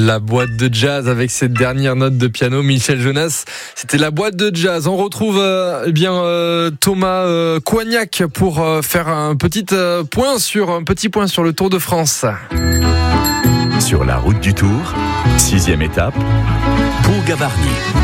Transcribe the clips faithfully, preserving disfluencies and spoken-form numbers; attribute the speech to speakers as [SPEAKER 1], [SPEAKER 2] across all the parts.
[SPEAKER 1] La boîte de jazz avec cette dernière note de piano, Michel Jonas. C'était la boîte de jazz. On retrouve euh, eh bien euh, Thomas euh, Coignac pour euh, faire un petit euh, point sur un petit point sur le Tour de France.
[SPEAKER 2] Sur la route du Tour, sixième étape, Pont-Gavarnie.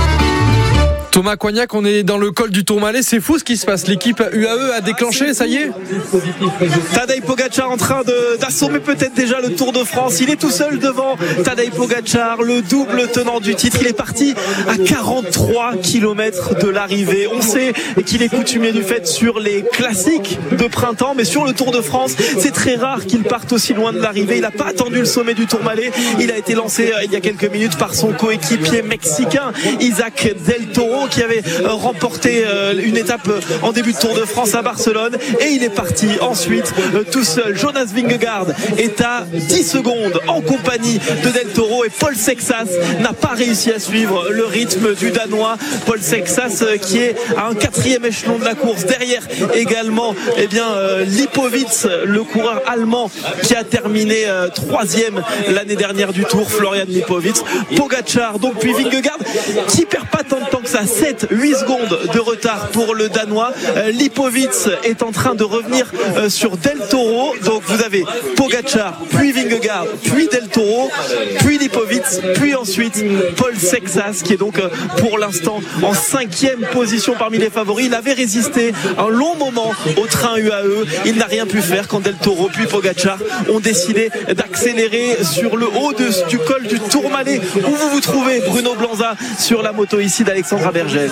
[SPEAKER 1] Thomas Coignac, on est dans le col du Tourmalet, c'est fou ce qui se passe. L'équipe U A E a déclenché, ça y est.
[SPEAKER 3] Tadej Pogačar en train de, d'assommer peut-être déjà le Tour de France. Il est tout seul devant Tadej Pogačar, le double tenant du titre. Il est parti à quarante-trois kilomètres de l'arrivée. On sait qu'il est coutumier du fait sur les classiques de printemps, mais sur le Tour de France, c'est très rare qu'il parte aussi loin de l'arrivée. Il n'a pas attendu le sommet du Tourmalet. Il a été lancé il y a quelques minutes par son coéquipier mexicain, Isaac Del Toro, qui avait remporté une étape en début de Tour de France à Barcelone, et il est parti ensuite tout seul. Jonas Vingegaard est à dix secondes en compagnie de Del Toro, et Paul Sexas n'a pas réussi à suivre le rythme du Danois. Paul Sexas qui est à un quatrième échelon de la course. Derrière également eh bien, euh, Lipovitz, le coureur allemand qui a terminé euh, troisième l'année dernière du Tour, Florian Lipovitz. Pogačar donc, puis Vingegaard qui perd pas tant de temps que ça, sept huit secondes de retard pour le Danois. euh, Lipovitz est en train de revenir euh, sur Del Toro. Donc vous avez Pogačar, puis Vingegaard, puis Del Toro, puis Lipovitz, puis ensuite Paul Sexas qui est donc euh, pour l'instant en cinquième position parmi les favoris. Il avait résisté un long moment au train U A E, il n'a rien pu faire quand Del Toro puis Pogačar ont décidé d'accélérer sur le haut de, du col du Tourmalet, où vous vous trouvez, Bruno Blanza, sur la moto ici d'Alexandra Bergel.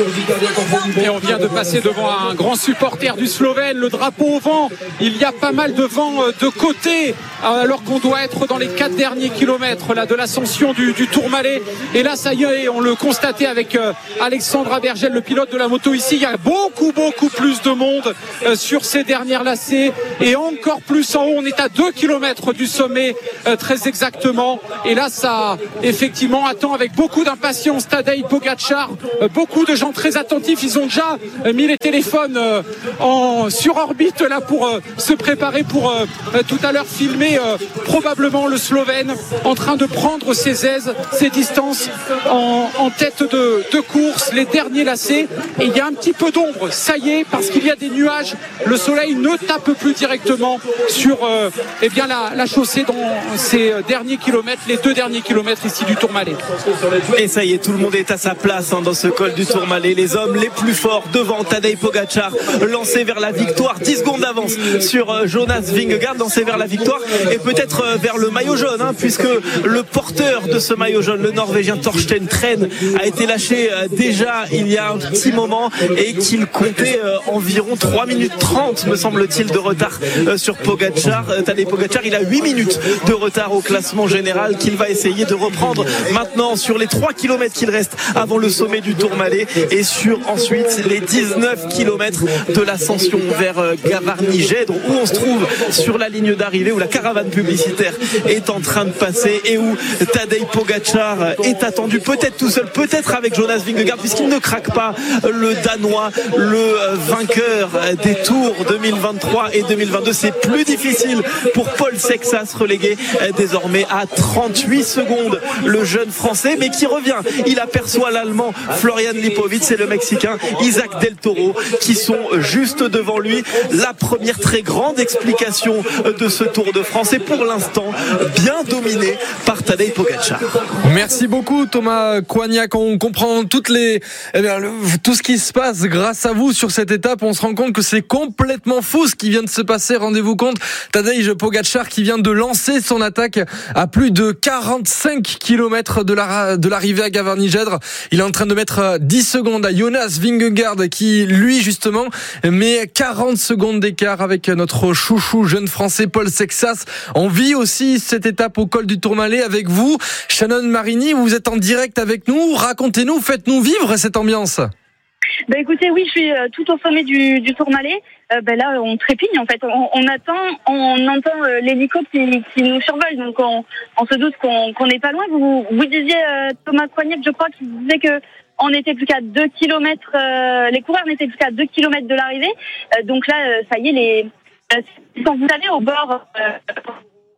[SPEAKER 4] Et on vient de passer devant un grand supporter du Slovène, le drapeau au vent. Il y a pas mal de vent de côté, alors qu'on doit être dans les quatre derniers kilomètres là, de l'ascension du, du Tourmalet. Et là, ça y est, on le constatait avec euh, Alexandra Bergel, le pilote de la moto ici. Il y a beaucoup, beaucoup plus de monde euh, sur ces dernières lacets, et encore plus en haut. On est à deux kilomètres du sommet, euh, très exactement. Et là, ça, effectivement, attend avec beaucoup d'impatience Tadej Pogačar. Euh, beaucoup de gens très attentifs. Ils ont déjà euh, mis les téléphones euh, en, sur orbite là pour euh, se préparer pour euh, euh, tout à l'heure filmer euh, probablement le Slovène en train de prendre ses aises, ses distances en, en tête de, de course, les derniers lacets. Et il y a un petit peu d'ombre, ça y est, parce qu'il y a des nuages. Le soleil ne tape plus directement sur euh, eh bien la, la chaussée dans ces derniers kilomètres, les deux derniers kilomètres ici du Tourmalet.
[SPEAKER 3] Et ça y est, tout le monde est à sa place hein, dans ce col du Tourmalet. Les hommes les plus forts devant Tadej Pogačar, lancé vers la victoire, dix secondes d'avance sur euh, Jonas Vingegaard, lancé vers la victoire, et peut-être euh, vers le maillot jaune, hein, puisque le porteur de ce maillot jaune, le Norvégien Torsten Tren, a été lâché euh, déjà il y a un petit moment, et qu'il comptait euh, environ trois minutes trente, me semble-t-il, de retard euh, sur Pogačar. Euh, Tadej Pogačar, il a huit minutes de retard au classement général, qu'il va essayer de reprendre maintenant sur les trois kilomètres qu'il reste avant le sommet du Tourmalet, et sur ensuite les dix-neuf kilomètres de l'ascension vers euh, Gavarnie-Gèdre, où on se trouve sur la ligne d'arrivée, où la caravane publicitaire est en train de passer, et où Tadej Pogačar est attendu, peut-être tout seul, peut-être avec Jonas Vingegaard, puisqu'il ne craque pas, le Danois, le vainqueur des Tours deux mille vingt-trois et deux mille vingt-deux. C'est plus difficile pour Paul Sexas, relégué désormais à trente-huit secondes, le jeune français, mais qui revient. Il aperçoit l'allemand Florian Lipovitz et le mexicain Isaac Del Toro, qui sont juste devant lui. La première très grande explication de ce Tour de France est pour l'instant bien dominé par Tadej Pogačar.
[SPEAKER 1] Merci beaucoup Thomas Coignac. On comprend toutes les, eh bien, le, tout ce qui se passe grâce à vous sur cette étape. On se rend compte que c'est complètement fou ce qui vient de se passer. Rendez-vous compte, Tadej Pogačar qui vient de lancer son attaque à plus de quarante-cinq kilomètres de la, de l'arrivée à Gavarnie-Gèdre. Il est en train de mettre dix secondes à Jonas Vingegaard qui, lui, justement, met quarante secondes d'écart avec notre chouchou jeune français Paul Sexas. On vit aussi cette étape au col du Tourmalet avec vous. Shannon Marini, vous êtes en direct avec nous. Racontez-nous, faites-nous vivre cette ambiance.
[SPEAKER 5] Bah écoutez, oui, je suis euh, tout au sommet du, du Tourmalet. Euh, bah là, on trépigne en fait. On, on attend, on entend euh, l'hélico qui, qui nous survole, donc on, on se doute qu'on qu'on n'est pas loin. Vous, vous disiez euh, Thomas Coignac, je crois, qui disait que on n'était plus qu'à deux kilomètres. Euh, les coureurs n'étaient plus qu'à deux kilomètres de l'arrivée. Euh, donc là, euh, ça y est, les euh, quand vous allez au bord. Euh,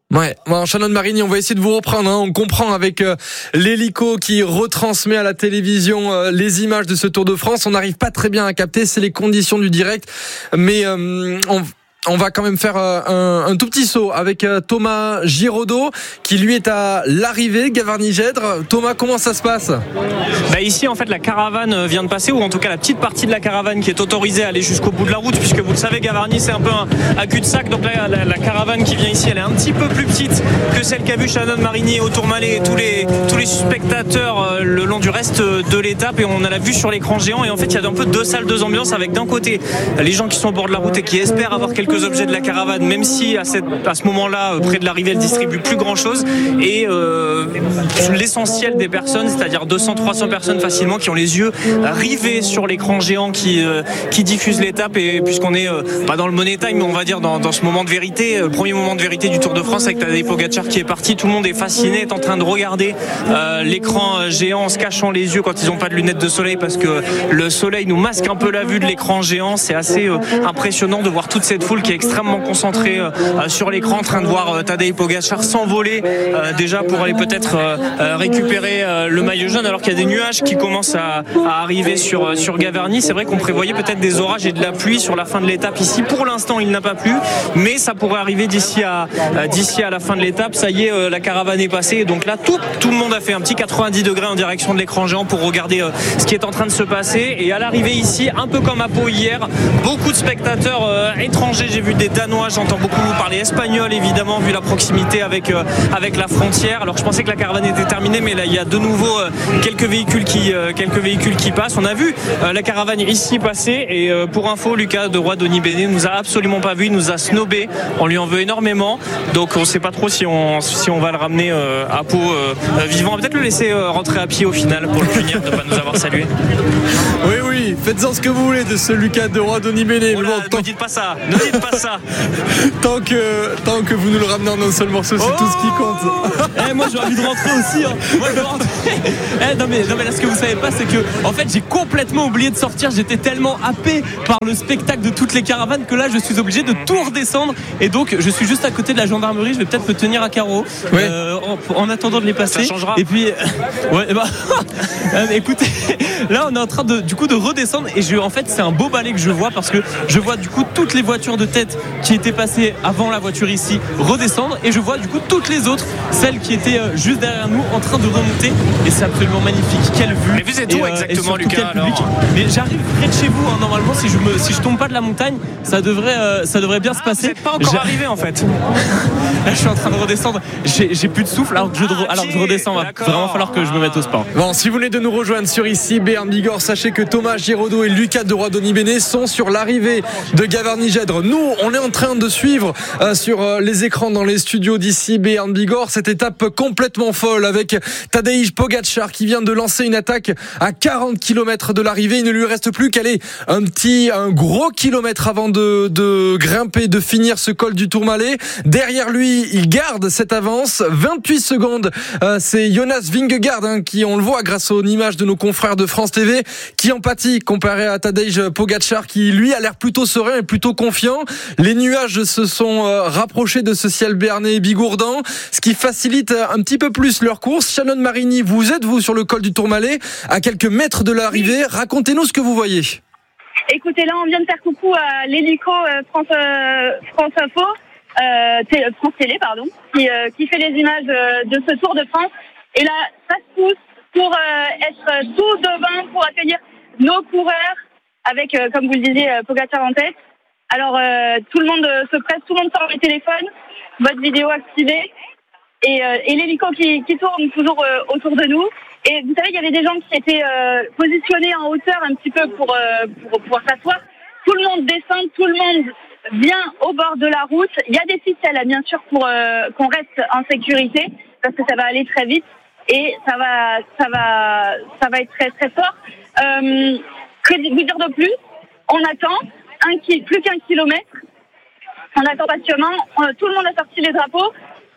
[SPEAKER 1] Ouais, bon, Shannon Marini, on va essayer de vous reprendre. Hein. On comprend avec euh, l'hélico qui retransmet à la télévision euh, les images de ce Tour de France. On n'arrive pas très bien à capter, c'est les conditions du direct. Mais euh, on... On va quand même faire un, un tout petit saut avec Thomas Giraudot qui lui est à l'arrivée, Gavarnie-Gèdre. Thomas, comment ça se passe ?
[SPEAKER 6] Bah ici en fait la caravane vient de passer, ou en tout cas la petite partie de la caravane qui est autorisée à aller jusqu'au bout de la route, puisque vous le savez, Gavarnie c'est un peu un, un cul-de-sac. Donc là la, la caravane qui vient ici elle est un petit peu plus petite que celle qu'a vu Shannon Marini au Tourmalet et tous les, tous les spectateurs le long du reste de l'étape, et on a la vue sur l'écran géant. Et en fait il y a un peu deux salles, deux ambiances, avec d'un côté les gens qui sont au bord de la route et qui espèrent avoir quelques objets de la caravane, même si à, cette, à ce moment-là, près de l'arrivée, elle distribue plus grand-chose, et euh, l'essentiel des personnes, c'est-à-dire deux cents à trois cents personnes facilement, qui ont les yeux rivés sur l'écran géant qui, euh, qui diffuse l'étape. Et puisqu'on est euh, pas dans le money time, mais on va dire dans, dans ce moment de vérité, le premier moment de vérité du Tour de France, avec Tadej Pogačar qui est parti, tout le monde est fasciné, est en train de regarder euh, l'écran géant en se cachant les yeux quand ils n'ont pas de lunettes de soleil, parce que le soleil nous masque un peu la vue de l'écran géant. C'est assez euh, impressionnant de voir toute cette foule qui est extrêmement concentré euh, sur l'écran, en train de voir euh, Tadej Pogačar s'envoler euh, déjà pour aller peut-être euh, récupérer euh, le maillot jaune, alors qu'il y a des nuages qui commencent à, à arriver sur, sur Gavarnie. C'est vrai qu'on prévoyait peut-être des orages et de la pluie sur la fin de l'étape ici. Pour l'instant il n'a pas plu, mais ça pourrait arriver d'ici à, euh, d'ici à la fin de l'étape. Ça y est, euh, la caravane est passée, et donc là tout, tout le monde a fait un petit quatre-vingt-dix degrés en direction de l'écran géant pour regarder euh, ce qui est en train de se passer. Et à l'arrivée ici, un peu comme à Pau hier, beaucoup de spectateurs euh, étrangers. J'ai vu des Danois, j'entends beaucoup parler espagnol évidemment, vu la proximité avec, euh, avec la frontière. Alors je pensais que la caravane était terminée, mais là il y a de nouveau euh, quelques, véhicules qui, euh, quelques véhicules qui passent. On a vu euh, la caravane ici passer, et euh, pour info, Lucas de Roy-Donibene nous a absolument pas vu, il nous a snobé, on lui en veut énormément, donc on sait pas trop si on, si on va le ramener euh, à Pau euh, vivant. On va peut-être le laisser euh, rentrer à pied au final pour le punir de ne pas nous avoir salué.
[SPEAKER 1] Oui oui, faites-en ce que vous voulez de ce Lucas de Roy-Donibene.
[SPEAKER 6] Oh là, ne dites pas ça, ne dites pas ça.
[SPEAKER 1] Tant que, tant que vous nous le ramenez en un seul morceau, c'est oh tout ce qui compte.
[SPEAKER 7] Eh, moi j'ai envie de rentrer aussi. Hein. Moi, je veux rentrer. Eh, non, mais, non mais là ce que vous savez pas, c'est que en fait j'ai complètement oublié de sortir. J'étais tellement happé par le spectacle de toutes les caravanes que là je suis obligé de tout redescendre. Et donc je suis juste à côté de la gendarmerie. Je vais peut-être me tenir à carreau
[SPEAKER 1] ouais.
[SPEAKER 7] euh, en, en attendant de les passer.
[SPEAKER 6] Ça changera.
[SPEAKER 7] Et puis ouais, bah, écoutez, là on est en train de du coup de redescendre, et je, en fait c'est un beau balai que je vois, parce que je vois du coup toutes les voitures de tête qui étaient passées avant la voiture ici redescendre, et je vois du coup toutes les autres, celles qui étaient juste derrière nous, en train de remonter, et c'est absolument magnifique. Quelle vue!
[SPEAKER 6] Mais vous êtes où
[SPEAKER 7] et,
[SPEAKER 6] exactement,
[SPEAKER 7] et
[SPEAKER 6] Lucas, alors
[SPEAKER 7] Mais j'arrive près de chez vous, hein, normalement si je me si je tombe pas de la montagne, ça devrait euh, ça devrait bien
[SPEAKER 6] ah,
[SPEAKER 7] se passer.
[SPEAKER 6] Vous n'êtes pas encore
[SPEAKER 7] J'ai...
[SPEAKER 6] arrivé en fait.
[SPEAKER 7] Là je suis en train de redescendre, j'ai, j'ai plus de souffle alors que je,
[SPEAKER 6] ah,
[SPEAKER 7] alors que je redescends. Il va vraiment falloir que je me mette au sport.
[SPEAKER 1] Bon, si vous venez de nous rejoindre sur ici Béarn Bigorre, sachez que Thomas Giraudot et Lucas de Roy-Donibene sont sur l'arrivée de Gavarnie-Gèdre. Nous, on est en train de suivre euh, sur euh, les écrans dans les studios d'ici Béarn Bigorre cette étape complètement folle avec Tadej Pogačar qui vient de lancer une attaque à quarante kilomètres de l'arrivée. Il ne lui reste plus qu'à aller un petit, un gros kilomètre avant de, de grimper, de finir ce col du Tourmalet. Derrière lui, il garde cette avance. vingt-huit secondes, euh, c'est Jonas Vingegaard hein, qui, on le voit grâce aux images de nos confrères de France T V, qui en pâtit comparé à Tadej Pogačar qui lui a l'air plutôt serein et plutôt confiant. Les nuages se sont euh, rapprochés de ce ciel béarnais et bigourdant, ce qui facilite un petit peu plus leur course. Shannon Marini, vous êtes vous sur le col du Tourmalet, à quelques mètres de l'arrivée. Racontez-nous ce que vous voyez.
[SPEAKER 5] Écoutez, là on vient de faire coucou à l'hélico euh, France, euh, France Info, euh, t- France Télé, pardon, qui, euh, qui fait les images euh, de ce Tour de France. Et là, ça se pousse pour euh, être tout devant, pour accueillir nos coureurs, avec, euh, comme vous le disiez, euh, Pogačar en tête. Alors, euh, tout le monde euh, se presse, tout le monde sort les téléphones, votre vidéo activée, et, euh, et l'hélico qui, qui tourne toujours euh, autour de nous. Et vous savez, il y avait des gens qui étaient euh, positionnés en hauteur un petit peu pour, euh, pour pouvoir s'asseoir. Tout le monde descend, tout le monde vient au bord de la route. Il y a des ficelles, bien sûr, pour euh, qu'on reste en sécurité, parce que ça va aller très vite et ça va, ça va, ça va être très très fort. Euh, que vous dire de plus? On attend un ki- plus qu'un kilomètre. On attend patiemment. On, tout le monde a sorti les drapeaux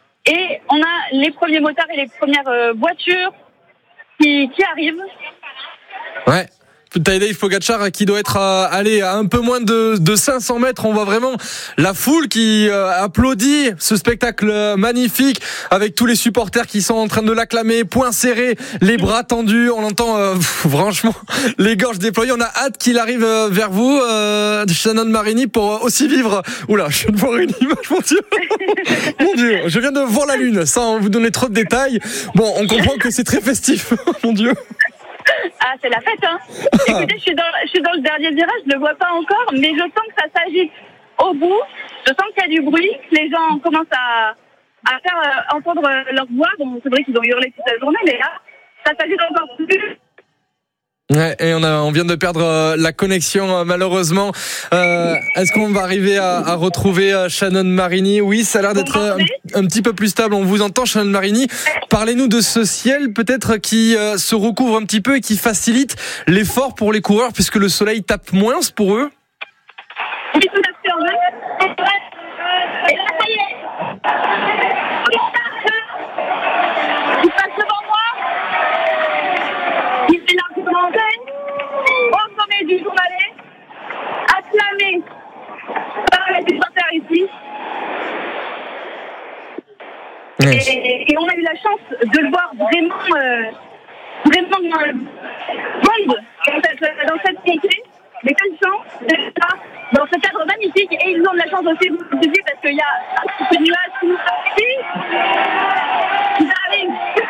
[SPEAKER 5] et on a les premiers motards et les premières euh, voitures qui, qui arrivent.
[SPEAKER 1] Ouais. Tadej Pogačar qui doit être à, aller à un peu moins de, de cinq cents mètres. On voit vraiment la foule qui euh, applaudit ce spectacle magnifique avec tous les supporters qui sont en train de l'acclamer, poings serrés, les bras tendus. On entend euh, pff, franchement les gorges déployées. On a hâte qu'il arrive euh, vers vous, euh, Shannon Marini, pour aussi vivre. Oula, je viens de voir une image, mon Dieu. Mon Dieu, je viens de voir la lune, sans vous donner trop de détails. Bon, on comprend que c'est très festif. Mon Dieu.
[SPEAKER 5] Ah, c'est la fête, hein. Écoutez, je suis, dans, je suis dans le dernier virage, je ne le vois pas encore, mais je sens que ça s'agite au bout. Je sens qu'il y a du bruit, que les gens commencent à, à faire euh, entendre leur voix. Bon, c'est vrai qu'ils ont hurlé toute la journée, mais là, ça s'agite encore plus.
[SPEAKER 1] Ouais, et on, a, on vient de perdre euh, la connexion euh, malheureusement. Euh, est-ce qu'on va arriver à, à retrouver euh, Shannon Marini? Oui, ça a l'air d'être euh, un, un petit peu plus stable. On vous entend, Shannon Marini. Parlez-nous de ce ciel peut-être qui euh, se recouvre un petit peu et qui facilite l'effort pour les coureurs puisque le soleil tape moins pour eux.
[SPEAKER 5] Oui, tout à fait. Et là, ça y est. Il passe devant moi. Il fait largement en tête. Au sommet du Tourmalet. Acclamé par les supporters ici.
[SPEAKER 1] Ouais.
[SPEAKER 5] Et, et on a eu la chance de le voir vraiment, euh, vraiment dans le monde, dans cette, dans cette montée. Mais quelle chance d'être là, dans ce cadre magnifique. Et ils ont de la chance aussi, vous le disiez, parce qu'il y a un petit peu de nuages qui nous arrivent. Ils arrivent, ils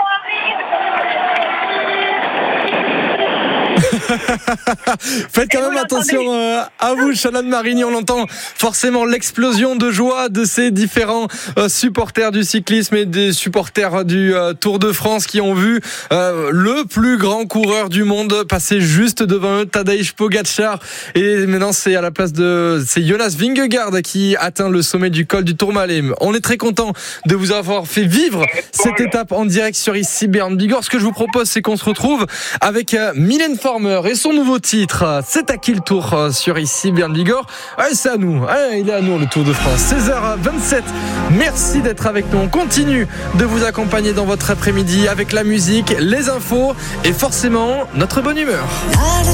[SPEAKER 1] Faites quand même attention euh, à vous, Shannon Marini. On entend forcément l'explosion de joie de ces différents euh, supporters du cyclisme et des supporters du euh, Tour de France qui ont vu euh, le plus grand coureur du monde passer juste devant eux, Tadej Pogačar. Et maintenant, c'est à la place de c'est Jonas Vingegaard qui atteint le sommet du col du Tourmalet. On est très content de vous avoir fait vivre cette étape en direct sur ici Bern Bigorre. Ce que je vous propose, c'est qu'on se retrouve avec euh, Mylène Farmer et son nouveau titre, c'est à qui le tour sur ici Bern Bigorre. Ouais, c'est à nous, ouais, il est à nous le Tour de France. seize heures vingt-sept, merci d'être avec nous. On continue de vous accompagner dans votre après-midi avec la musique, les infos et forcément notre bonne humeur.